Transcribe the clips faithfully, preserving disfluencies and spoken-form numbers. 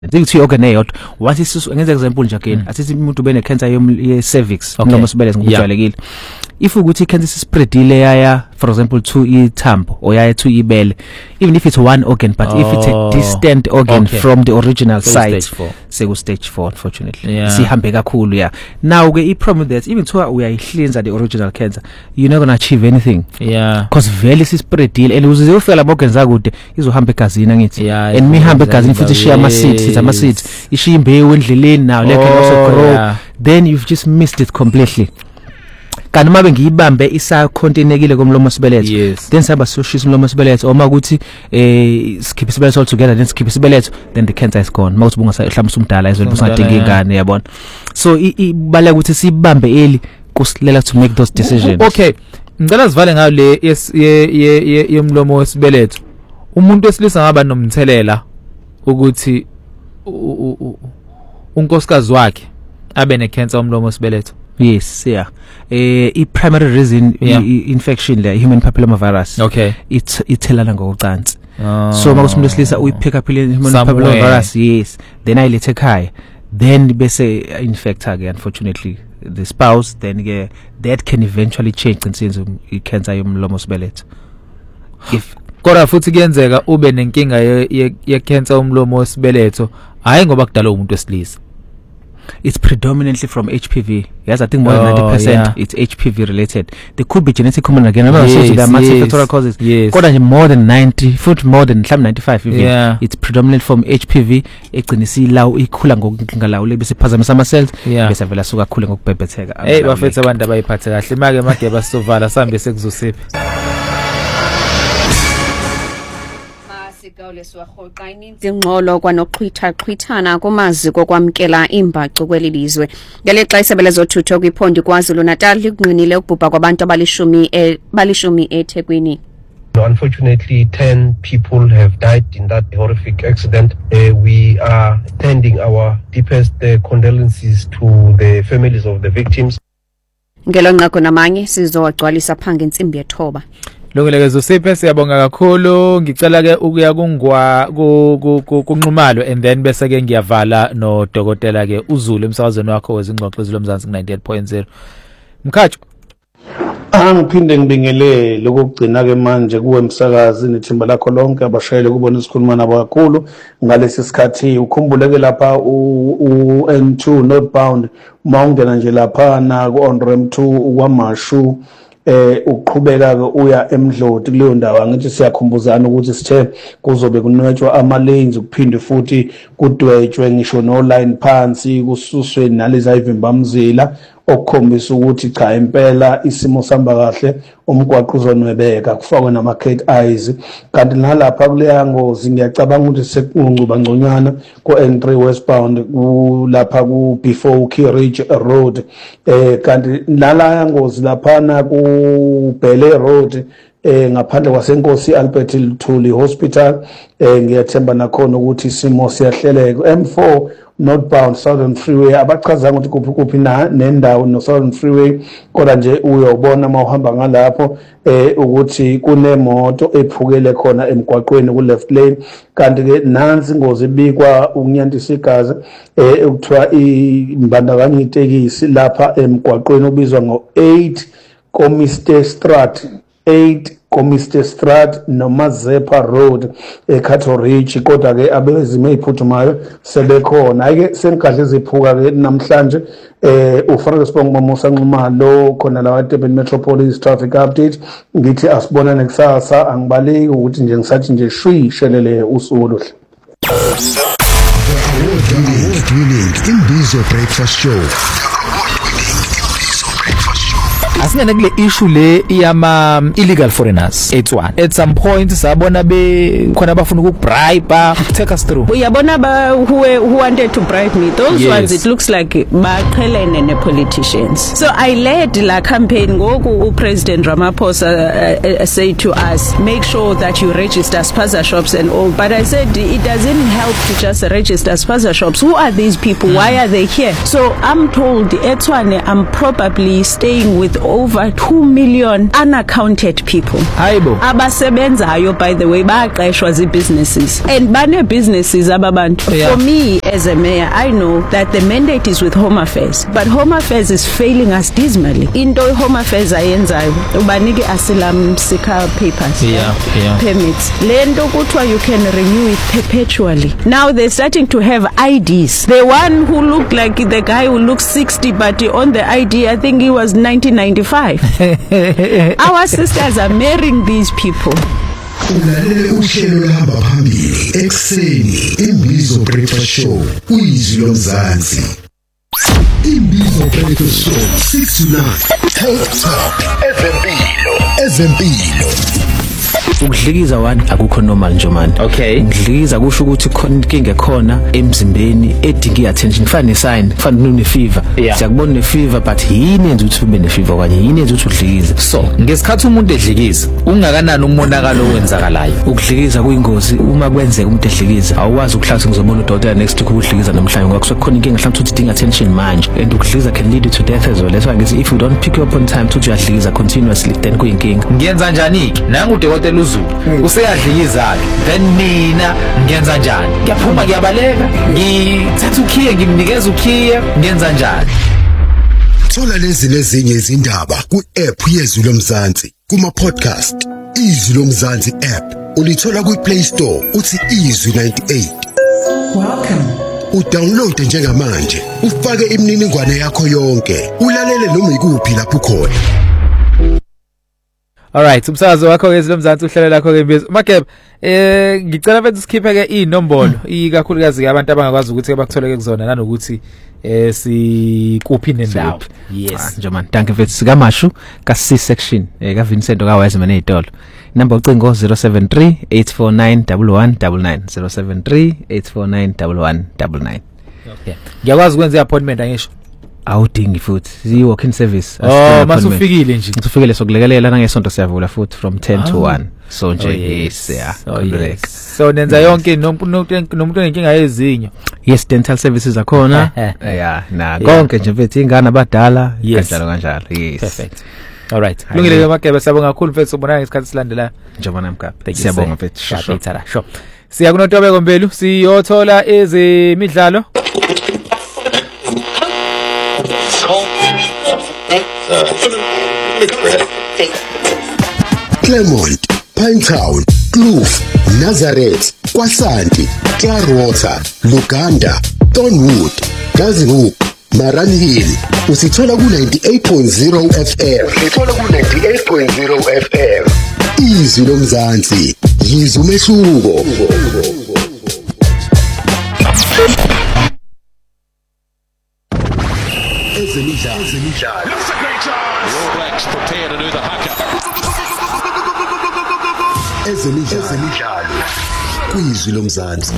Zithi organ eyodwa wathi sisu ngenza example nje again asithi umuntu bene cancer ye cervix noma sibeleze ngokujwayelekile if ukuthi cancer spreadile yaya for example to ithambo or yaya to ibele even if it's one organ but oh, if it's a distant organ okay. from the original so site seku stage four unfortunately yeah. sihambe kakhulu yeah now ke I problem that even though uyayihlinza the original cancer you're not going to achieve anything yeah because vele sispreadile and uze ufela labo organs akude izohamba egazini ngithi yeah, and mihamba egazini futhi shiya ama seeds ama seeds ishiya imbewu endleleni now like can also grow yeah. then you've just missed it completely kanti mabe ngiyibambe isa containekile komlomo sibeletho yes. then saba soshisa umlomo sibeletho oma ukuthi eh skip sibeletho all together then skip sibeletho then the cancer is gone mawuthi bunga mhlawumbe umdala izolo usangadinga ingane yabona so ibaleka ukuthi sibambe early kusilela to make those decisions okay ngicela sivale ngayo le ye yomlomo wesibeletho umuntu wesilisa ngaba nomthelela ukuthi unkosikazi wakhe abe ne cancer umlomo wesibeletho yes yeah eh I primary reason yeah. infection le human papilloma virus okay it ithelana ngokucansi oh. so makuthi umuntu wesilisa uyipick up ile human papilloma virus yes then ayilethe ekhaya then bese infect again unfortunately the spouse then ke that can eventually change insinzo I cancer yomlomo wesibeletho if kodwa futhi kuyenzeka ube nenkinga ye cancer umlomo wesibeletho hayi ngoba kudala umuntu wesilisa it's predominantly from H P V yes I think more than ninety percent oh, yeah. it's H P V related there could be genetic component again I'm not yes, sure there are multifactorial causes yes. kodwa more than ninety foot more than ninety-five even yeah. it's predominantly from H P V egcinisa ilawo ikhula ngokungalawo bese phazamisa ama cells yeah. bese vela suka khule ngokubhebhetheka hey bafethu abantu abayiphathe kahle make mageba sizovala sambe sekuzosiphi Ingxolo kwanoqhwitha qhwithana kumaziko kwamkela imbacu kwelilizwe ngelixa isebe lezothutho kwiphondo kwaZulu Natal likunqinile ukubhubha kwabantu abalishumi balishumi eThekwini. Unfortunately, ten people have died in that horrific accident. Uh, we are sending our deepest uh, condolences to the families of the victims. Ngelonqako namanye sizowagcwalisa phanga insimbi yethoba. Lokelekezo siphe siyabonga kakhulu ngicela ke ukuya kungwa kunqumalo and then bese ke ngiyavala no dokotela ke uZulu emsakazweni wakho wezingxoxo zolomzansi ninety-eight point zero Mkhatsho angiphinde ngibingelele lokugcina ke manje kuwe emsakazi nethimba lakho lonke abashayeli kubona isikhuluma nabo kakhulu ngalesi sikhathi ukhumbuleke lapha u N two northbound mawungena nje lapha na ku on ram two kwaMashu eh uqhubeka ke uya eMdloti kuleyo ndawo ngithi siyakhumbuzana ukuthi sithe kuzobe kunwetshwa ama lanes ukuphinde futhi kudwetshwe ngisho no line phansi kususwe nalezi ayivimbamzila okukhombisa ukuthi cha impela isimo sihamba kahle umgwaqo uzonwebeka kufakwe nama cat eyes kanti nalapha kuleya ngozi ngiyacabanga ukuthi sekuncuba ngconyana ku N three westbound lapha ku before Key Ridge Road eh kanti nalaya ngozi lapha na ku Bele Road eh ngaphandle kwasenkosi Albert Luthuli Hospital eh ngiyathemba nakhona ukuthi isimo siyahleleka M four northbound Southern Freeway abachaza ukuthi kuphi kuphi na nendawo no Southern Freeway kodwa nje uyobona mawuhamba ngalapho eh ukuthi kunemoto ephukele khona emgwaqweni ku left lane kanti ke nansi ingozi ibikwa ukunyantisa igazi eh ukuthiwa imbandakanye itekisi lapha emgwaqweni obizwa ngo eight Komiste Strat eight Komiste Strat noma Zepa Road eCattle Ridge kodwa ke abezime iphuthumayo sebekhona ayike sengadle ziphuka ke namhlanje eh uFarek Sibongo Musa Nxumalo khona la Durban Metropolis Traffic Update ngithi asibona nekusasa angibaleki ukuthi nje ngisathi nje shwishelele usuku oluhle Imbizo Breakfast Show. Asingene kule issue le yama illegal foreigners etswana at some point sabona be khona bafuna ukubribe take us through uyabona ba who who wanted to bribe me those yes. ones it looks like baqhelene ne politicians so I led la campaign ngoku u President Ramaphosa uh, uh, say to us make sure that you register spaza shops and all but I said it doesn't help to just register spaza shops who are these people mm. why are they here so I'm told etswane I'm probably staying with over two million unaccounted people. Hayibo. Abasebenzayo by the way baqeshwa zi businesses and bane businesses ababantu. Yeah. For me as a mayor, I know that the mandate is with Home Affairs, but Home Affairs is failing us dismally. Into Home Affairs ayenzayo ubanike asylum seeker papers, yeah, yeah. permits. Lento kuthiwa you can renew it perpetually. Now they're starting to have I Ds. The one who looked like the guy who looks sixty, but on the I D I think he was nineteen ninety-five. Our sisters are marrying these people. Ulalele uhlelo lahamba phambili ekseni Imbizo Breakfast Show uyizwi lomzansi. Imbizo Breakfast Show six to nine Health Talk ezempilo ezempilo. Ukudlikiza one akukho normal nje manje. Okay. Ukudlikiza kusho ukuthi khona inkinga ekhona emzimbeni edinga attention. Kufana nesign, kufana une fever. Yeah. Siyakubona ne fever but yini yenza ukuthi ube ne fever kanye yini yenza ukuthi udlikize. So, ngesikhathi umuntu edlikiza, ungakanani umonakalo owenzakalayo. Ukudlikiza kuyingozi uma kwenzeka umuntu edlikiza. Awuwazi ukuhlala ngizobona udokotela next week ukudlikiza namhlanje ngoba kusuka khona inkinga mhlawumbe ukuthi idinga attention manje and ukudlikiza can lead to death as well. That's why ngithi if you don't pick you up on time to uyadlikiza continuously then kuyinkinga. Ngiyenza kanjani ke? Nangu udokotela uZulu. Useyadlikiza then mina ngiyenza njani? Ngiyaphuma ngiyabaleka, ngithatha ukhiye ngimnikeza ukhiye, ngiyenza njani? Thola lezi nezinye izindaba ku-app yezwi lomzansi kuma podcast. Izwi lomzansi app ulithola ku Play Store uthi izwi ninety-eight. Welcome. Udownload njengamanje ufake imininingwane yakho yonke ulalele noma ikuphi lapho khona. Alright, umsakazo wakho ngezwi lomzansi uhlelo lakho ke Mbizo. Makebe, eh ngicela bese sikhiphe ke inombolo ikakhulukazi ke abantu abangakwazi ukuthi bakutholeke kuzona nanokuthi eh sikuphi nendawo. Yes. Nje man, thank you mfethu sikamashu ka C section eh ka Vincent ka Wise Itolo. Number ucingo zero seven three eight four nine one one nine nine zero seven three eight four nine one one nine nine. Okay. Ngiyakwazi ukwenza i-appointment angisho. Awudingi futhi zi walk-in service. Oh, masufikile nje. Usufikile sokulekelela nangesonto siyavula futhi from ten to one. So nje Oh, yes yeah. Oh, yes. So nenza yonke nomuntu nomuntu onenkinga yezinyo. Yes, dental services akhona. Yeah, na konke nje mfethu ingane abadala kanjalo kanjalo. Yes. Perfect. All right. Kulungile ke Makebe, siyabonga kakhulu mfethu sobona ngesikhathi silandelayo. Njengoba Mkapa. Siyabonga mfethu. Sure. Sure. Siya kunotobeko Mbelu, siyothola ezemidlalo. Claremont, Pinetown, Kloof, Nazareth, Kwasanti, Clearwater, Luganda, Thornwood, Gazinoop, Maran Hill. Usithola ku ninety-eight point zero F M. Usithola ku ninety-eight point zero F M. Izwi lomzansi, yizwi umehluko. Ezemidlalo, ezemidlalo. All Blacks prepare to do the haka. Ezemidlalo. Kwizwi lomzansi.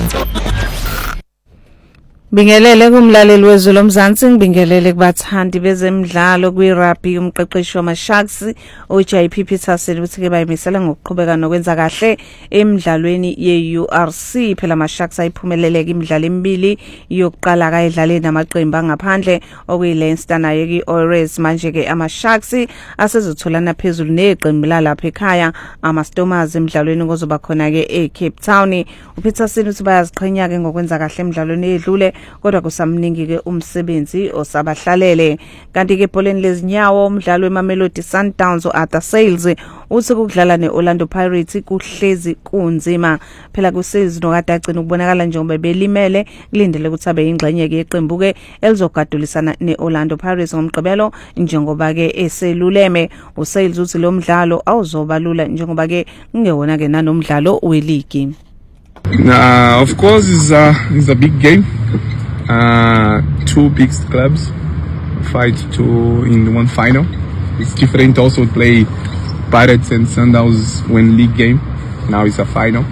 Bingelele kumlaleli wezwe lomzansi, ngibingelele kubathandi bezemidlalo kwi-rugby. Umqeqeshi wama-Sharks uJay P Peterson uthi ke bayimisela ngokuqhubeka nokwenza kahle emidlalweni ye-U R C. Phela ama-Sharks ayiphumeleleke imidlalo emibili yokuqala kayidlale namaqembu angaphandle okuyi-Leinster naye ki-Orez. Manje ke ama-Sharks asezotholana phezulu neqembu lalapha ekhaya ama-Stormers emidlalweni ngozoba khona ke eCape Town. uPeterson uthi bayaziqhenya ke ngokwenza kahle emidlalweni edlule kodwa kusamningi ke umsebenzi osabahlalele. Kanti ke ebholeni lezinyawo umdlalo weMamelodi Sundowns uArthur Sales uthi ukudlala neOrlando Pirates kuhlezi kunzima. Phela kusezi nokade agcina ukubonakala njengoba belimele kulindele ukuthi abe ingxenye ke iqembu ke elizogadulisana neOrlando Pirates ngomgqibelo njengoba ke eseluleme. uSales uthi lo mdlalo awuzoba lula njengoba ke kungewona ke nanomdlalo weligi. Uh, of course, it's a, it's a big game. Uh, two big clubs fight two in one final. It's different also to play Pirates and Sundowns when league game. Now it's a final.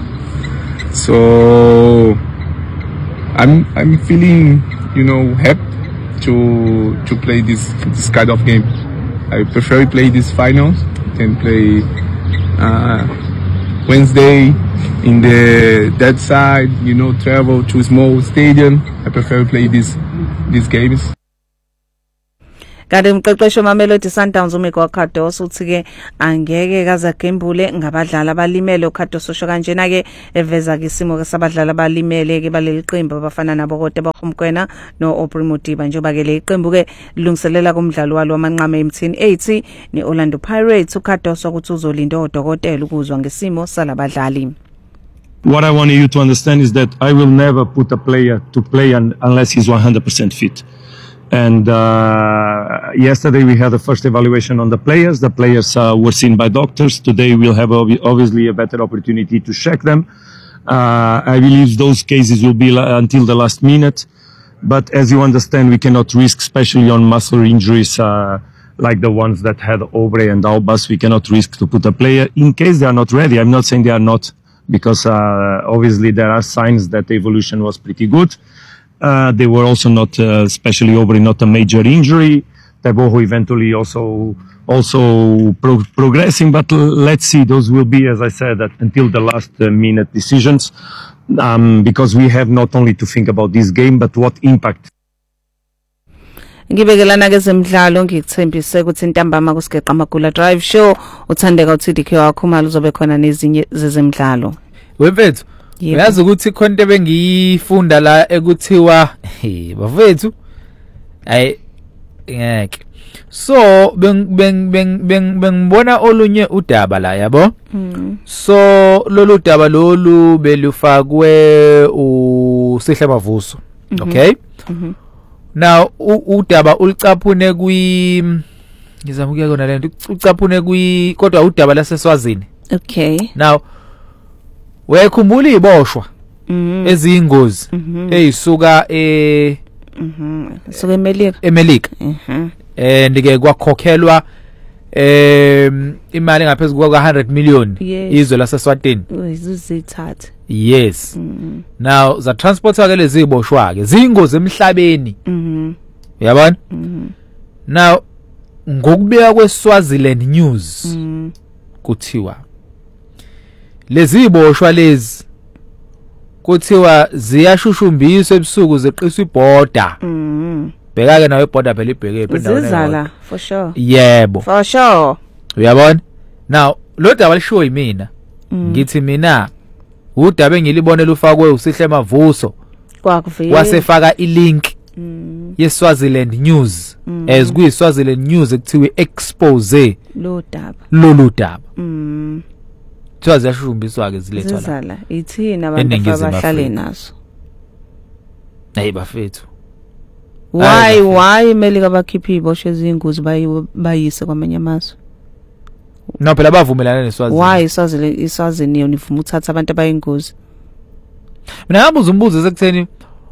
So I'm I'm feeling, you know, happy to to play this this kind of game. I prefer to play these finals than play uh, Wednesday in the that side, you know, travel to a small stadium. I prefer to play these these games. kanti umqeqeshi waMamelodi Sundowns uMiko Khados uthi ke angeke kaza gembule ngabadlali abalimele uKhados usho kanjena ke eveza ke isimo ke sabadlali abalimele ke baleli qembu abafana nabo kodwa bakhumkwena no Aubrey Modiba njengoba ke le iqembu ke lungiselela kumdlalo walo wamanqama M T N eighty ne Orlando Pirates uKhados ukuthi uzolinda odokotela ukuzwa ngesimo salabadlali. What I want you to understand is that I will never put a player to play un unless he's one hundred percent fit. And uh, yesterday we had a first evaluation on the players. The players uh, were seen by doctors. Today we'll have ob obviously a better opportunity to check them. Uh, I believe those cases will be until the last minute. But as you understand, we cannot risk, especially on muscle injuries uh, like the ones that had Aubrey and Albas. We cannot risk to put a player in case they are not ready. I'm not saying they are not, because uh, obviously there are signs that the evolution was pretty good. Uh, they were also not, uh, especially Aubrey, not a major injury. Teboho eventually also also pro progressing, but let's see. Those will be, as I said, that until the last uh, minute decisions, um, because we have not only to think about this game, but what impact. Ngibekelana ke zemidlalo ngikuthembise ukuthi intambama kusigeqa Magula Drive Show uthandeka uthi D K wakho mali uzobe khona nezinye zezemidlalo. Wemfethu uyazi ukuthi khonto bengiyifunda la ekuthiwa hey bafethu ay ngeke so beng beng beng beng bengibona olunye udaba la yabo so lolu daba lolu belufakwe uSihle Mavuso okay now udaba ulicaphune kwi ngizama ukuya kona lento ucaphune kwi kodwa udaba laseSwazini okay now wayekhumbula iboshwa eziyingozi ezisuka e mhm suka eMelika eMelika mhm eh ndike kwakhokhelwa em imali ngaphezulu kwa one hundred million izwe laseSwatini izizithatha yes now za transport ke lezi iboshwa ke ziyingozi emhlabeni mhm uyabona now ngokubeka kweSwaziland News kuthiwa lezi iboshwa lezi kuthiwa ziyashushumbiswa ebusuku zeqiswa iborder mhm bheka ke nawe iborder phela ibheke endaweni zizala for sure yebo for sure uyabona now lo daba lisho yimina ngithi mina udaba engilibonela ufakwe uSihle Mavuso kwakuvela wasefaka ilink yeSwaziland News as kuyiSwaziland News ekuthiwe expose lo daba lolu daba mhm Twazi yashumbiswa ke zilethwa la zizala ithina abantu abahlale nazo hey bafethu why why eMelika bakhipha iboshe ezingozi bayise kwamanye amazwe no phela bavumelana neSwazini why isazile isazini yona ifuma uthatha abantu abayingozi mina ngabuza umbuzo sekutheni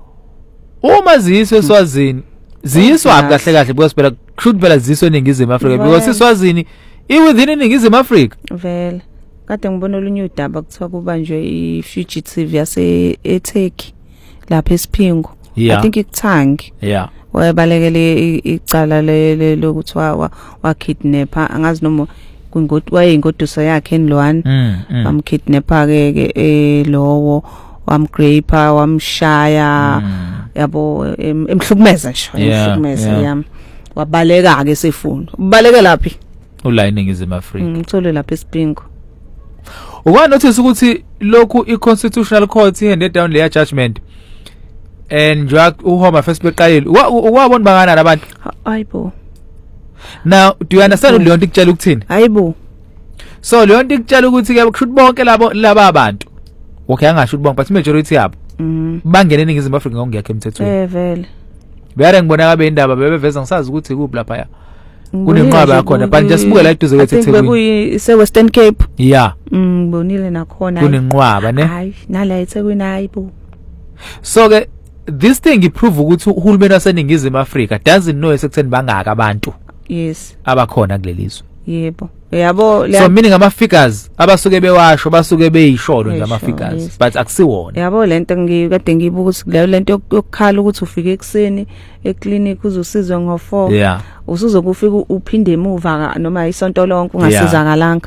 uma ziyiswe eSwazini ziyiswa kahle kahle because phela should phela ziyiswe eNingizimu Afrika because eSwazini i within eNingizimu Afrika vele kade ngibona olunye udaba kuthiwa kubanjwe i-fugitive yase eTurkey lapha eSiphingo I think ikuthangi yeah wayebalekele icala le lokuthi wa kidnapper angazi noma kwingoti wayingoduso yakhe enilwane bamkidnapper ke ke lowo wamgraper wamshaya yabo emhlukumeza nje emhlukumeza yami wabaleka ke sefundo ubaleke laphi ula eNingizimu Afrika ngithole lapha eSiphingo ukwanothisa ukuthi lokhu iConstitutional Court ihande down layer judgment and drug uhoma first beqayile ukwabona bangana labantu ayibo now do you understand leyo nto ikutshela ukuthini ayibo so leyo nto ikutshela ukuthi ke kushuthi bonke labo laba abantu okay angasho ukuthi bonke but majority yabo bangene eNingizimu Afrika ngokungekho emthethweni eh vele beyare ngibona kabe indaba bebeveza ngisazi ukuthi kuphi lapha ya kunenqaba yakhona but nje sibuke la eduze kwethu eThekwini bekuyi se Western Cape yeah ngibonile nakhona kunenqwaba ne hayi nala eThekwini ayibo so ke this thing iprove ukuthi uhulumeni waseNingizimu Afrika doesn't know esekutheni bangaka abantu yes abakhona kulelizwe yebo yabo so meaning ama figures abasuke bewasho basuke beyisholo nje ama figures but akusiwona yabo lento ngikade ngibuka ukuthi leyo lento yokukhala ukuthi ufike ekseni eclinic uzosizwe ngo four yeah usuzokufika uphinde emuva noma isonto lonke ungasizakalanga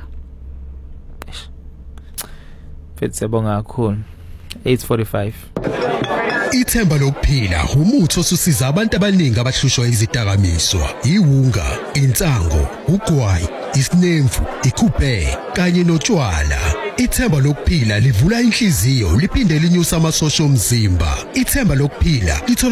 Fethu siyabonga kakhulu eight forty-five Ithemba lokuphila umuthi osusiza abantu abaningi abahlushwa izidakamizwa, iwunga, insango, ugwayi, isinemfu, ikhuphe kanye notshwala. Ithemba lokuphila livula inhliziyo liphinde linyusa amasosha omzimba. Ithemba lokuphila lithola